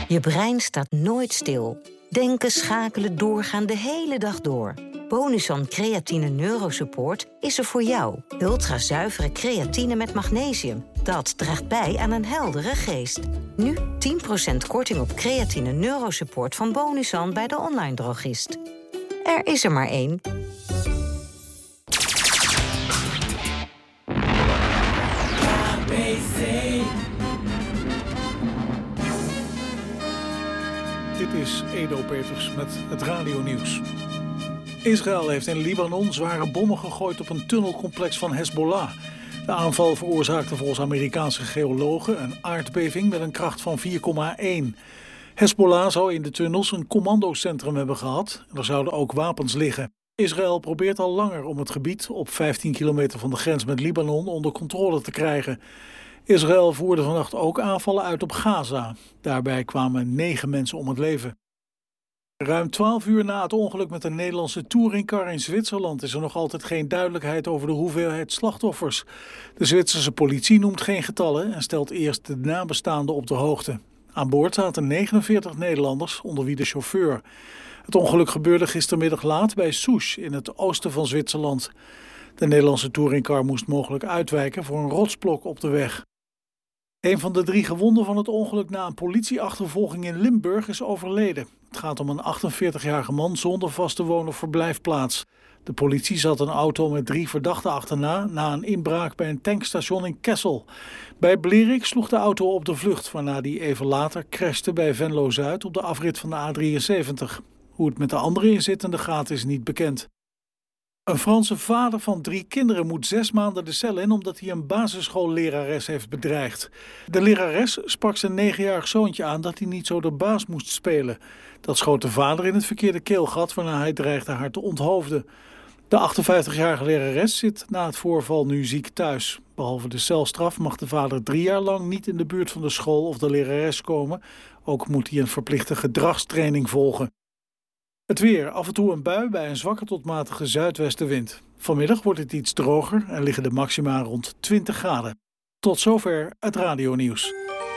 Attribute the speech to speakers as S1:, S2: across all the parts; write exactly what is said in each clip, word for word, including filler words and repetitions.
S1: Je brein staat nooit stil. Denken, schakelen, doorgaan de hele dag door. Bonusan Creatine Neurosupport is er voor jou. Ultrazuivere creatine met magnesium. Dat draagt bij aan een heldere geest. Nu tien procent korting op Creatine Neurosupport van Bonusan bij de online drogist. Er is er maar één.
S2: Dit is Edo Peters met het radionieuws. Israël heeft in Libanon zware bommen gegooid op een tunnelcomplex van Hezbollah. De aanval veroorzaakte volgens Amerikaanse geologen een aardbeving met een kracht van vier komma één. Hezbollah zou in de tunnels een commandocentrum hebben gehad. Er zouden ook wapens liggen. Israël probeert al langer om het gebied op vijftien kilometer van de grens met Libanon onder controle te krijgen. Israël voerde vannacht ook aanvallen uit op Gaza. Daarbij kwamen negen mensen om het leven. Ruim twaalf uur na het ongeluk met een Nederlandse touringcar in Zwitserland is er nog altijd geen duidelijkheid over de hoeveelheid slachtoffers. De Zwitserse politie noemt geen getallen en stelt eerst de nabestaanden op de hoogte. Aan boord zaten negenenveertig Nederlanders, onder wie de chauffeur. Het ongeluk gebeurde gistermiddag laat bij Souche in het oosten van Zwitserland. De Nederlandse touringcar moest mogelijk uitwijken voor een rotsblok op de weg. Een van de drie gewonden van het ongeluk na een politieachtervolging in Limburg is overleden. Het gaat om een achtenveertigjarige man zonder vaste woon- of verblijfplaats. De politie zat een auto met drie verdachten achterna na een inbraak bij een tankstation in Kessel. Bij Blerik sloeg de auto op de vlucht, waarna die even later crashte bij Venlo-Zuid op de afrit van de A drieënzeventig. Hoe het met de andere inzittenden gaat is niet bekend. Een Franse vader van drie kinderen moet zes maanden de cel in omdat hij een basisschoollerares heeft bedreigd. De lerares sprak zijn negenjarig zoontje aan dat hij niet zo de baas moest spelen. Dat schoot de vader in het verkeerde keelgat waarna hij dreigde haar te onthoofden. De achtenvijftigjarige lerares zit na het voorval nu ziek thuis. Behalve de celstraf mag de vader drie jaar lang niet in de buurt van de school of de lerares komen. Ook moet hij een verplichte gedragstraining volgen. Het weer, af en toe een bui bij een zwakke tot matige zuidwestenwind. Vanmiddag wordt het iets droger en liggen de maxima rond twintig graden. Tot zover het radionieuws.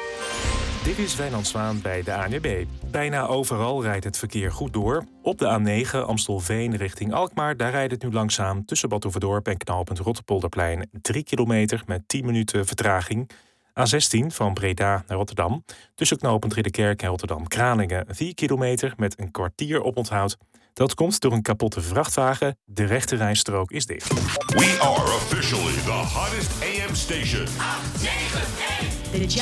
S3: Dit is Wijnand Zwaan bij de A N W B. Bijna overal rijdt het verkeer goed door. Op de A negen Amstelveen richting Alkmaar, daar rijdt het nu langzaam tussen Bad Oeverdorp en knooppunt Rotterpolderplein drie kilometer met tien minuten vertraging. A zestien van Breda naar Rotterdam. Tussen knooppunt Ridderkerk en Rotterdam-Kralingen vier kilometer met een kwartier oponthoud. Dat komt door een kapotte vrachtwagen. De rechte rijstrook is dicht.
S4: We are officially the hottest A M station.
S5: acht negen één. The